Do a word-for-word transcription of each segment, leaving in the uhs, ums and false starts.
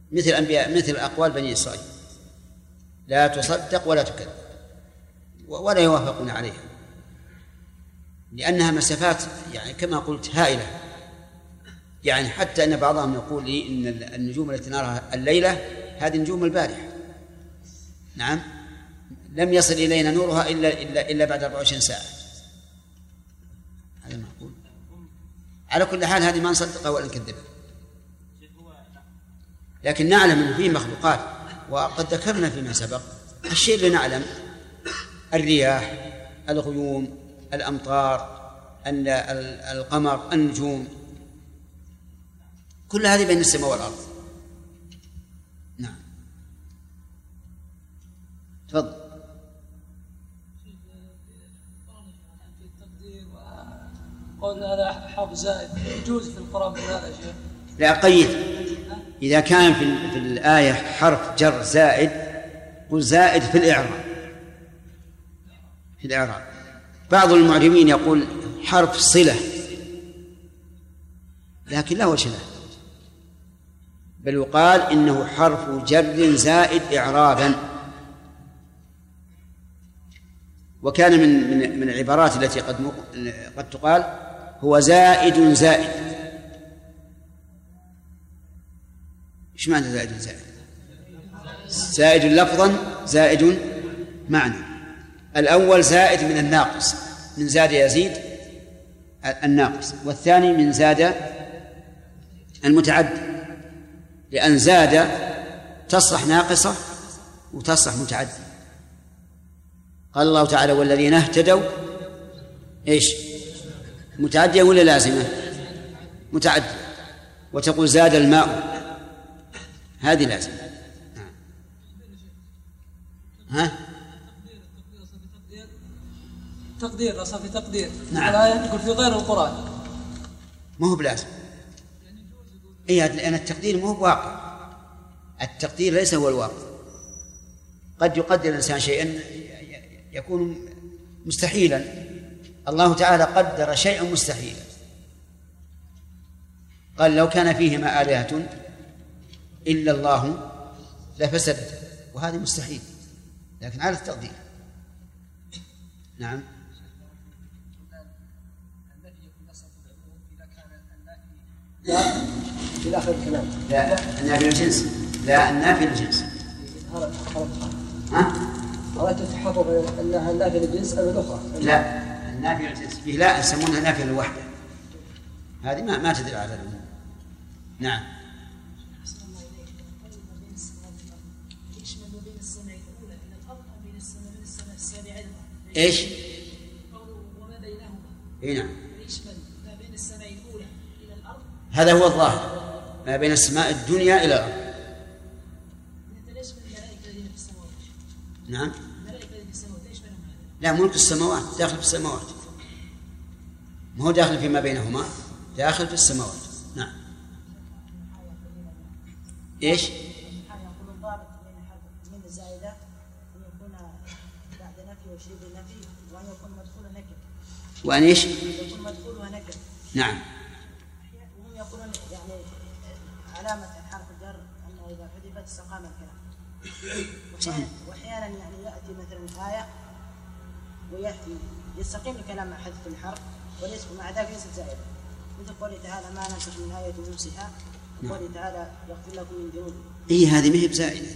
مثل أنبياء مثل أقوال بني إسرائيل لا تصدق ولا تكذب ولا يوافقون عليها، لأنها مسافات يعني كما قلت هائلة. يعني حتى أن بعضهم يقول لي إن النجوم التي نراها الليلة هذه نجوم البارحة، نعم، لم يصل إلينا نورها إلا إلا إلا بعد أربع وعشرين ساعة. هذا معقول؟ على كل حال هذه ما نصدقها ولا نكذبها، لكن نعلم أن فيه مخلوقات. وقد ذكرنا فيما سبق الشيء اللي نعلم: الرياح، الغيوم، الأمطار، القمر، النجوم، كل هذه بين السماء والأرض. نعم، تفضل. قول هذا حرف زائد يجوز في القرآن بهذا شيء؟ لا، قيد. إذا كان في, في الآية حرف جر زائد قل زائد في الإعراب، في الإعراب. بعض المعربين يقول حرف صلة، لكن لا وجه له، بل يقال إنه حرف جر زائد إعرابا. وكان من من من العبارات التي قد قد تقال هو زائد زائد. ايش معنى زائد زائد؟ زائد لفظا زائد معنى. الأول زائد من الناقص، من زاد يزيد الناقص، والثاني من زاد المتعدي، لأن زاد تصلح ناقصة وتصلح متعدي. قال الله تعالى: والذين اهتدوا ايش؟ متعدية ولا لازمة؟ متعدية. وتقول زاد الماء، هذه لازمة. ها؟ تقدير أصلا في تقدير. نعم. الآية تقول في غير القرآن، ما هو بلازم. إيه، لأن التقدير ما هو واقع. التقدير ليس هو الواقع. قد يقدر الإنسان شيئا يكون مستحيلا. الله تعالى قدر شيئا مستحيلا، قال: لو كان فيهما آلهة إلا الله لفسدت، وهذا مستحيل، لكن على التقدير. نعم. في آخر الكلام لا، النافي للجنس. لا، النافي للجنس. ها؟ أردت تحرر أنها النافي للجنس أو الأخرى؟ لا، النافي للجنس فيه لا يسمونها نافي للوحدة، هذه ما ما تدل على العموم. نعم. ايش؟ وما بينهما. اي نعم. يشمل ما بين السماء الأولى إلى الأرض. هذا هو الظاهر، ما بين السماء الدنيا إلى الأرض. يشمل الملائكة الذين في السماوات. نعم. الملائكة الذين في السماوات يشملهم هذا. لا، ملك السماوات داخل في السماوات، ما هو داخل فيما بينهما، داخل في السماوات. نعم. ايش؟ يقول الضابط بين حرف من الزائدة أن يكون بعد نفي وشبه النفي، وأن يكون مدخول نكر. وأن ايش؟ يكون مدخول ونكر. نعم. وهم يقولون يعني علامة حرف الجر أنه إذا حذفت استقام الكلام. وأحيانا يعني يأتي مثلا آية ويأتي يستقيم الكلام مع حذف الحرف وليس مع ذلك ليست زائدة، مثل قوله تعالى: ما ننسخ من آية ننسها، وقوله تعالى: يغفر لكم من ذنوبكم. إيه، هذه ما هي بزائدة،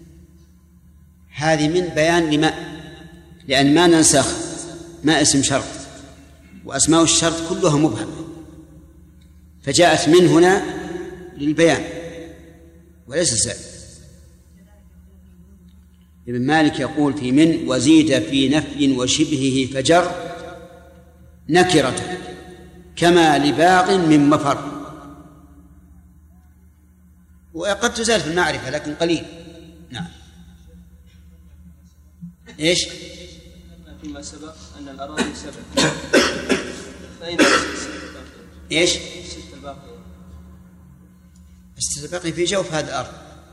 هذه من بيان لما، لأن ما ننسخ ما اسم شرط، وأسماء الشرط كلها مبهمة، فجاءت من هنا للبيان وليس الزائد. ابن مالك يقول في من: وزيد في نفي وشبهه فجر نكرة كما لباق من مفر. وقد تزال في المعرفة لكن قليل. نعم. ايش؟ فيما سبق أن الأراضي سبع، فأين الستة الباقية؟ ايش؟ الستة الباقية. الستة الباقية في جوف هذه الأرض،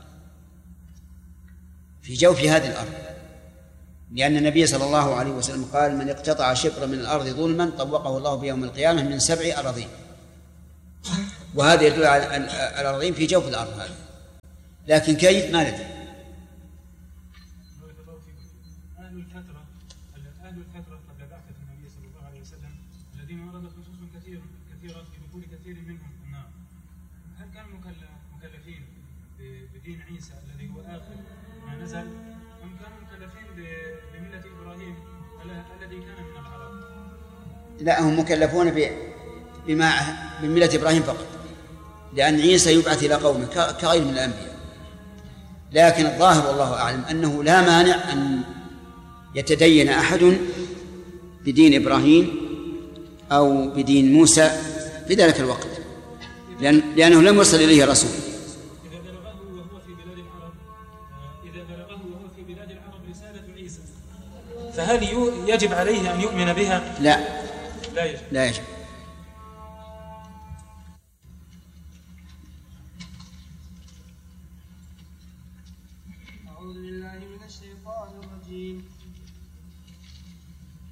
في جوف هذه الأرض، لأن النبي صلى الله عليه وسلم قال: من اقتطع شبرا من الأرض ظلما طوقه الله بيوم القيامة من سبع أراضين. وهذا يدل على الأراضين في جوف الأرض هذه. لكن كيف ما ندري. أهل الفترة أهل الفترة قبل بعثة النبي صلى الله عليه وسلم الذين وردت نصوص كثير كثيرة في دخول كثير منهم النار، هل كانوا مكلفين بدين عيسى الذي هو آخر ما نزل، أم كانوا مكلفين بملة إبراهيم الذي كان من العرب؟ لا، هم مكلفون بما بملة إبراهيم فقط، لأن عيسى يبعث إلى قومه كغير من الأنبياء. لكن الظاهر والله أعلم أنه لا مانع أن يتدين أحد بدين إبراهيم أو بدين موسى في ذلك الوقت، لأن لأنه لم يصل إليه رسول. إذا بلغه وهو في بلاد العرب إذا بلغه وهو في بلاد العرب رسالة عيسى، فهل يجب عليه أن يؤمن بها؟ لا لا يجب. لا يجب. أعوذ بالله من الشيطان الرجيم.